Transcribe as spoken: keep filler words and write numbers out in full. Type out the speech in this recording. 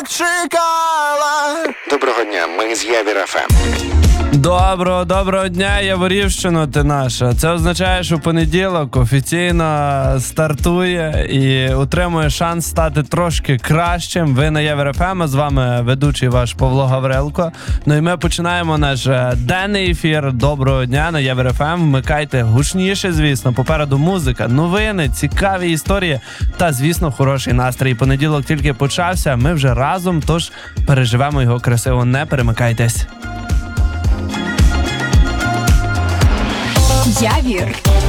так чекала. Доброго дня, ми з Явір еф ем. Доброго, доброго дня, Яворівщино ти наша. Це означає, що понеділок офіційно стартує і отримує шанс стати трошки кращим. Ви на Явір еф ем, а з вами ведучий ваш Павло Гаврилко. Ну і ми починаємо наш денний ефір. Доброго дня на Явір еф ем. Вмикайте гучніше, звісно. Попереду музика, новини, цікаві історії та, звісно, хороший настрій. Понеділок тільки почався, ми вже разом, тож переживемо його красиво. Не перемикайтесь. Явір